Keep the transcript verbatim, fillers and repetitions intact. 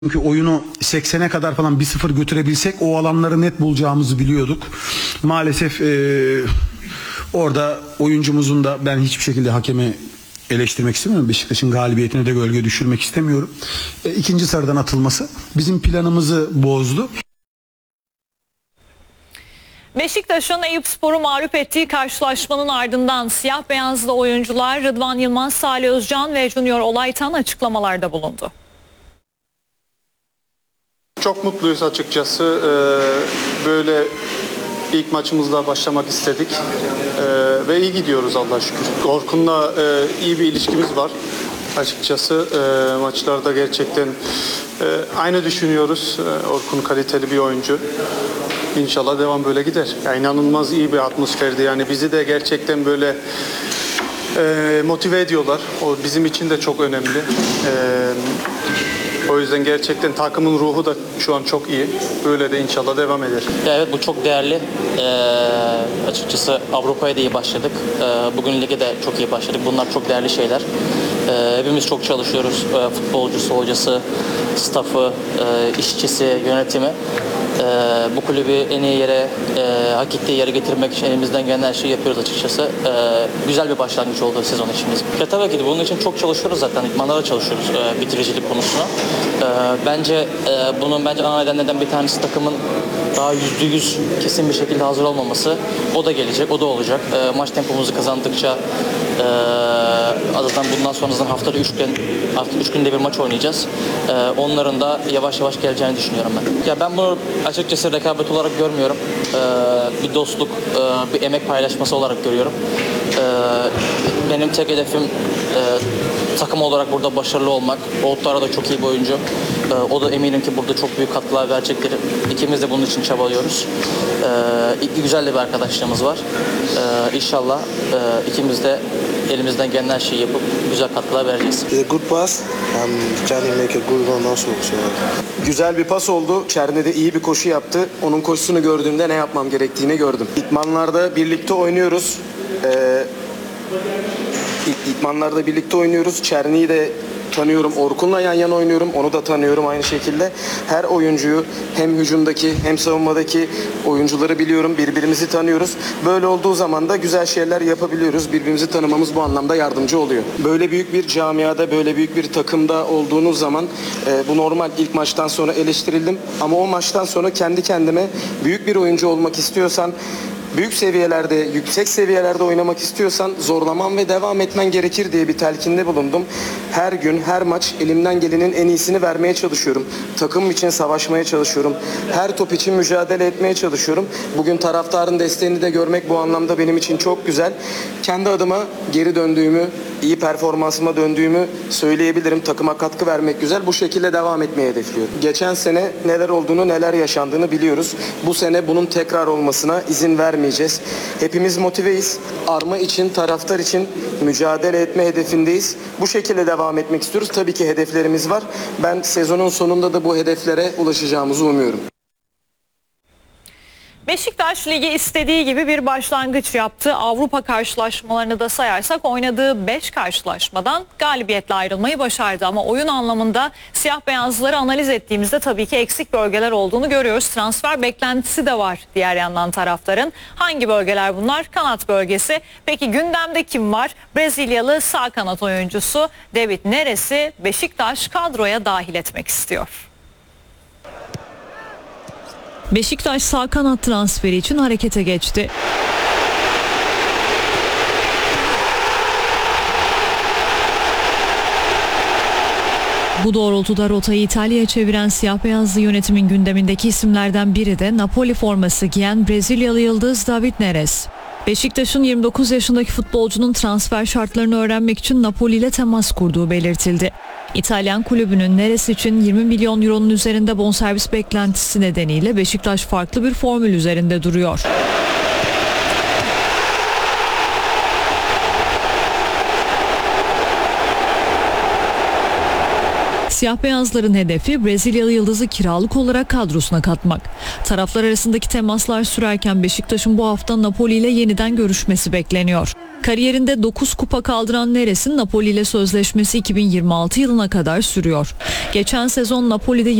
Çünkü oyunu seksene kadar falan bir sıfır götürebilsek o alanları net bulacağımızı biliyorduk. Maalesef e, orada oyuncumuzun da ben hiçbir şekilde hakemi eleştirmek istemiyorum. Beşiktaş'ın galibiyetine de gölge düşürmek istemiyorum. E, ikinci sarıdan atılması bizim planımızı bozdu. Beşiktaş'ın Eyüpspor'u mağlup ettiği karşılaşmanın ardından siyah beyazlı oyuncular Rıdvan Yılmaz, Salih Özcan ve Junior Olaytan açıklamalarda bulundu. Çok mutluyuz açıkçası. Ee, böyle ilk maçımızda başlamak istedik. Ee, ve iyi gidiyoruz Allah'a şükür. Orkun'la e, iyi bir ilişkimiz var. Açıkçası e, maçlarda gerçekten e, aynı düşünüyoruz. E, Orkun kaliteli bir oyuncu. İnşallah devam böyle gider. Yani inanılmaz iyi bir atmosferdi. Yani bizi de gerçekten böyle e, motive ediyorlar. O bizim için de çok önemli. E, O yüzden gerçekten takımın ruhu da şu an çok iyi. Böyle de inşallah devam eder. Ya evet, bu çok değerli. Ee, açıkçası Avrupa'ya da iyi başladık. Ee, bugün lige de çok iyi başladık. Bunlar çok değerli şeyler. Ee, hepimiz çok çalışıyoruz. Ee, futbolcusu, hocası, staffı, e, işçisi, yönetimi. Ee, bu kulübü en iyi yere, e, hak ettiği yere getirmek için elimizden gelen her şeyi yapıyoruz açıkçası. Ee, güzel bir başlangıç oldu sezon için bizim. Ya tabii ki de bunun için çok çalışıyoruz zaten. İdmanlara çalışıyoruz e, bitiricilik konusuna. Ee, bence e, bunun bence ana nedenlerden bir tanesi takımın daha yüzde yüz kesin bir şekilde hazır olmaması. O da gelecek, o da olacak. E, maç tempomuzu kazandıkça e, zaten bundan sonra zaten haftada üç gün, hafta üç günde bir maç oynayacağız. E, onların da yavaş yavaş geleceğini düşünüyorum ben. Ya ben bunu açıkçası rekabet olarak görmüyorum. E, bir dostluk, e, bir emek paylaşması olarak görüyorum. E, benim tek hedefim e, takım olarak burada başarılı olmak. Oğutlar da çok iyi bir oyuncu. Ee, o da eminim ki burada çok büyük katkılar verecektir. İkimiz de bunun için çabalıyoruz. Ee, güzel de bir arkadaşlığımız var. Ee, İnşallah e, ikimiz de elimizden gelen her şeyi yapıp güzel katkılar vereceğiz. It's a good pass. Um, Çerni make a good one also. So. Güzel bir pas oldu. Çerni de iyi bir koşu yaptı. Onun koşusunu gördüğümde ne yapmam gerektiğini gördüm. İtmanlarda birlikte oynuyoruz. Ee, İtmanlarda birlikte oynuyoruz. Çerni'yi de tanıyorum. Orkun'la yan yana oynuyorum. Onu da tanıyorum aynı şekilde. Her oyuncuyu hem hücumdaki hem savunmadaki oyuncuları biliyorum. Birbirimizi tanıyoruz. Böyle olduğu zaman da güzel şeyler yapabiliyoruz. Birbirimizi tanımamız bu anlamda yardımcı oluyor. Böyle büyük bir camiada, böyle büyük bir takımda olduğunuz zaman e, bu normal, ilk maçtan sonra eleştirildim. Ama o maçtan sonra kendi kendime büyük bir oyuncu olmak istiyorsan, büyük seviyelerde, yüksek seviyelerde oynamak istiyorsan zorlaman ve devam etmen gerekir diye bir telkinde bulundum. Her gün, her maç elimden gelenin en iyisini vermeye çalışıyorum. Takım için savaşmaya çalışıyorum. Her top için mücadele etmeye çalışıyorum. Bugün taraftarın desteğini de görmek bu anlamda benim için çok güzel. Kendi adıma geri döndüğümü, iyi performansıma döndüğümü söyleyebilirim. Takıma katkı vermek güzel. Bu şekilde devam etmeyi hedefliyorum. Geçen sene neler olduğunu, neler yaşandığını biliyoruz. Bu sene bunun tekrar olmasına izin vermeyeceğiz. Hepimiz motiveyiz. Arma için, taraftar için mücadele etme hedefindeyiz. Bu şekilde devam etmek istiyoruz. Tabii ki hedeflerimiz var. Ben sezonun sonunda da bu hedeflere ulaşacağımızı umuyorum. Beşiktaş ligi istediği gibi bir başlangıç yaptı. Avrupa karşılaşmalarını da sayarsak oynadığı beş karşılaşmadan galibiyetle ayrılmayı başardı. Ama oyun anlamında siyah beyazları analiz ettiğimizde tabii ki eksik bölgeler olduğunu görüyoruz. Transfer beklentisi de var diğer yandan taraftarın. Hangi bölgeler bunlar? Kanat bölgesi. Peki gündemde kim var? Brezilyalı sağ kanat oyuncusu David Neres'i Beşiktaş kadroya dahil etmek istiyor. Beşiktaş sağ kanat transferi için harekete geçti. Bu doğrultuda rotayı İtalya'ya çeviren siyah beyazlı yönetimin gündemindeki isimlerden biri de Napoli forması giyen Brezilyalı yıldız David Neres. Beşiktaş'ın yirmi dokuz yaşındaki futbolcunun transfer şartlarını öğrenmek için Napoli ile temas kurduğu belirtildi. İtalyan kulübünün Neres için yirmi milyon euronun üzerinde bonservis beklentisi nedeniyle Beşiktaş farklı bir formül üzerinde duruyor. Siyah beyazların hedefi Brezilyalı yıldızı kiralık olarak kadrosuna katmak. Taraflar arasındaki temaslar sürerken Beşiktaş'ın bu hafta Napoli ile yeniden görüşmesi bekleniyor. Kariyerinde dokuz kupa kaldıran Neres'in Napoli ile sözleşmesi iki bin yirmi altı yılına kadar sürüyor. Geçen sezon Napoli'de